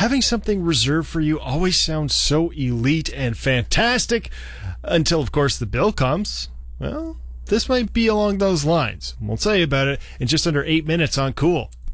having something reserved for you always sounds so elite and fantastic until, of course, the bill comes. Well, this might be along those lines. We'll tell you about it in just under 8 minutes on Cool.